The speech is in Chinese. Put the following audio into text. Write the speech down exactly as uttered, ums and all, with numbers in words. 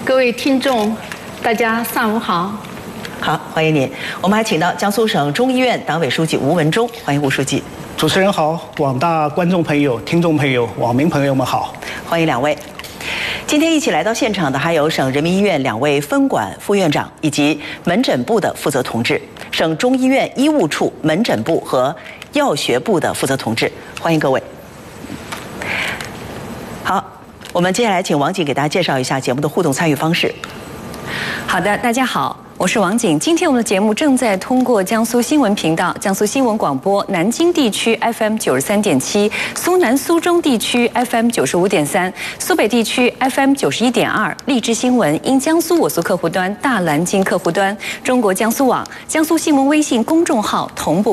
各位听众，大家上午好。 好，欢迎您。我们还请到江苏省中医院党委书记吴文忠，欢迎吴书记。 主持人好，广大观众朋友、听众朋友、网民朋友们好， 欢迎两位。今天一起来到现场的还有省人民医院两位分管副院长以及门诊部的负责同志，省中医院医务处门诊部和药学部的负责同志，欢迎各位。好，我们接下来请王景给大家介绍一下节目的互动参与方式。 好的，大家好。我是王景，今天我们的节目正在通过江苏新闻频道、江苏新闻广播南京地区 F M 九十三点七、苏南苏中地区 F M 九十五点三、苏北地区 F M 九十一点二、荔枝新闻因江苏我苏客户端、大蓝鲸客户端、中国江苏网、江苏新闻微信公众号同步。